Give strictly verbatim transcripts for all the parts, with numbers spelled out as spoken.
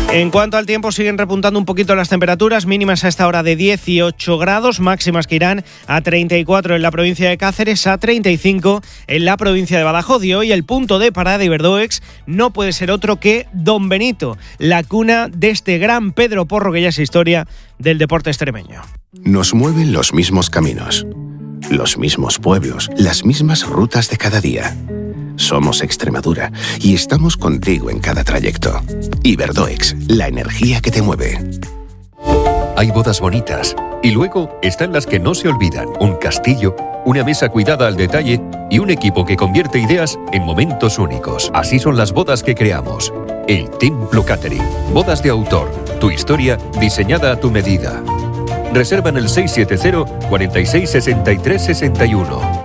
En cuanto al tiempo, siguen repuntando un poquito las temperaturas, mínimas a esta hora de dieciocho grados, máximas que irán a treinta y cuatro en la provincia de Cáceres, a treinta y cinco en la provincia de Badajoz. Y hoy el punto de parada Iberdoex no puede ser otro que Don Benito, la cuna de este gran Pedro Porro que ya es historia del deporte extremeño. Nos mueven los mismos caminos, los mismos pueblos, las mismas rutas de cada día. Somos Extremadura y estamos contigo en cada trayecto. Iberdoex, la energía que te mueve. Hay bodas bonitas y luego están las que no se olvidan. Un castillo, una mesa cuidada al detalle y un equipo que convierte ideas en momentos únicos. Así son las bodas que creamos. El Templo Catering. Bodas de autor. Tu historia diseñada a tu medida. Reserva en el seis siete cero, cuarenta y seis, sesenta y tres, sesenta y uno.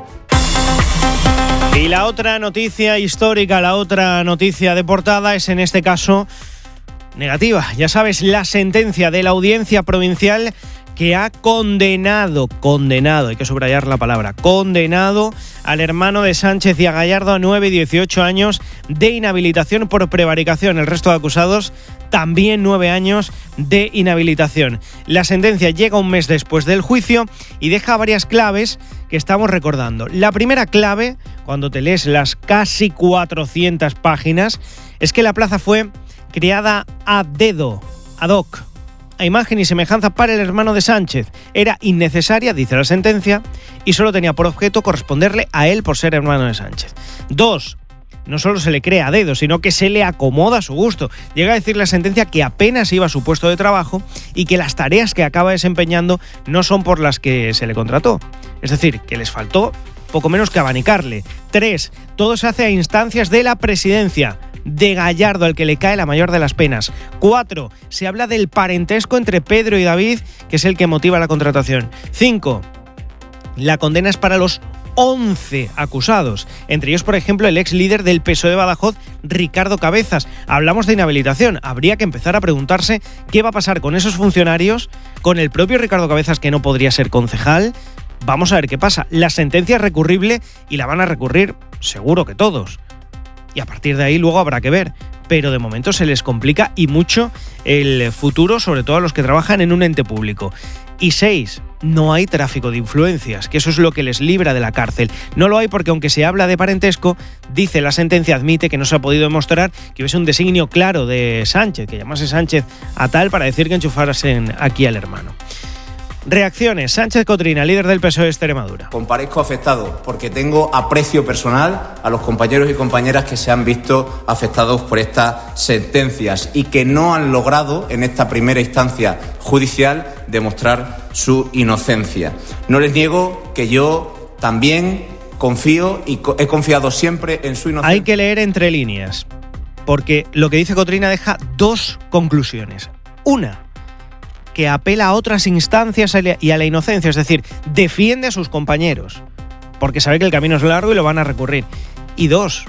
Y la otra noticia histórica, la otra noticia de portada es en este caso negativa. Ya sabes, la sentencia de la Audiencia Provincial que ha condenado, condenado, hay que subrayar la palabra, condenado al hermano de Sánchez y a Gallardo a nueve y dieciocho años de inhabilitación por prevaricación. El resto de acusados también nueve años de inhabilitación. La sentencia llega un mes después del juicio y deja varias claves que estamos recordando. La primera clave, cuando te lees las casi cuatrocientas páginas, es que la plaza fue creada a dedo, ad hoc, a imagen y semejanza para el hermano de Sánchez. Era innecesaria, dice la sentencia, y solo tenía por objeto corresponderle a él por ser hermano de Sánchez. Dos, no solo se le crea a dedo, sino que se le acomoda a su gusto. Llega a decir la sentencia que apenas iba a su puesto de trabajo y que las tareas que acaba desempeñando no son por las que se le contrató. Es decir, que les faltó poco menos que abanicarle. Tres, todo se hace a instancias de la presidencia de Gallardo, al que le cae la mayor de las penas. Cuatro, se habla del parentesco entre Pedro y David, que es el que motiva la contratación. Cinco, la condena es para los once acusados, entre ellos, por ejemplo, el ex líder del P S O E de Badajoz, Ricardo Cabezas. Hablamos de inhabilitación, habría que empezar a preguntarse qué va a pasar con esos funcionarios, con el propio Ricardo Cabezas, que no podría ser concejal. Vamos a ver qué pasa. La sentencia es recurrible y la van a recurrir seguro que todos. Y a partir de ahí luego habrá que ver. Pero de momento se les complica y mucho el futuro, sobre todo a los que trabajan en un ente público. Y seis, no hay tráfico de influencias, que eso es lo que les libra de la cárcel. No lo hay porque, aunque se habla de parentesco, dice la sentencia, admite que no se ha podido demostrar que hubiese un designio claro de Sánchez, que llamase Sánchez a tal para decir que enchufasen aquí al hermano. Reacciones. Sánchez Cotrina, líder del P S O E de Extremadura. Comparezco afectado porque tengo aprecio personal a los compañeros y compañeras que se han visto afectados por estas sentencias y que no han logrado en esta primera instancia judicial demostrar su inocencia. No les niego que yo también confío y he confiado siempre en su inocencia. Hay que leer entre líneas, porque lo que dice Cotrina deja dos conclusiones. Una, que apela a otras instancias y a la inocencia, es decir, defiende a sus compañeros, porque sabe que el camino es largo y lo van a recurrir. Y dos,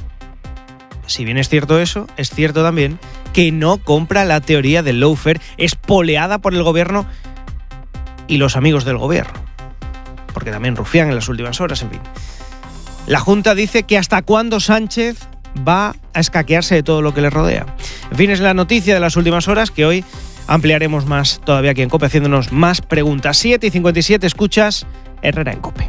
si bien es cierto eso, es cierto también que no compra la teoría del lawfare espoleada por el gobierno y los amigos del gobierno, porque también rufían en las últimas horas, en fin. La Junta dice que hasta cuándo Sánchez va a escaquearse de todo lo que le rodea. En fin, es la noticia de las últimas horas que hoy ampliaremos más todavía aquí en COPE, haciéndonos más preguntas. siete y cincuenta y siete, escuchas Herrera en COPE.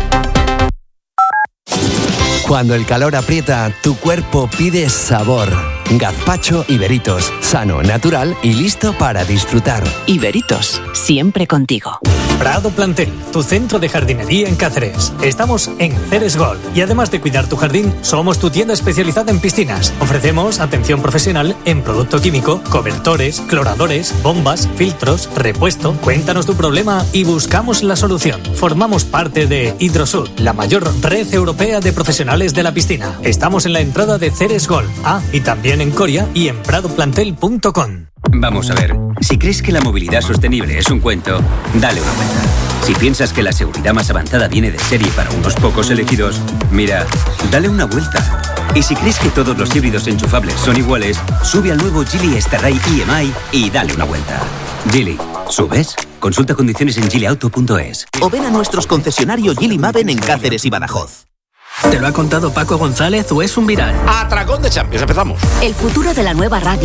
Cuando el calor aprieta, tu cuerpo pide sabor. Gazpacho Iberitos, sano, natural y listo para disfrutar. Iberitos, siempre contigo. Prado Plantel, tu centro de jardinería en Cáceres. Estamos en Ceres Golf y además de cuidar tu jardín, somos tu tienda especializada en piscinas. Ofrecemos atención profesional en producto químico, cobertores, cloradores, bombas, filtros, repuesto. Cuéntanos tu problema y buscamos la solución. Formamos parte de Hidrosur, la mayor red europea de profesionales de la piscina. Estamos en la entrada de Ceres Golf. Ah, y también en Coria y en prado plantel punto com. Vamos a ver, si crees que la movilidad sostenible es un cuento, dale una vuelta. Si piensas que la seguridad más avanzada viene de serie para unos pocos elegidos, mira, dale una vuelta. Y si crees que todos los híbridos enchufables son iguales, sube al nuevo Geely Starray E M I y dale una vuelta. Geely, ¿subes? Consulta condiciones en geely auto punto es. O ven a nuestros concesionarios Geely Maven en Cáceres y Badajoz. ¿Te lo ha contado Paco González o es un viral? Atracón de Champions, empezamos. El futuro de la nueva radio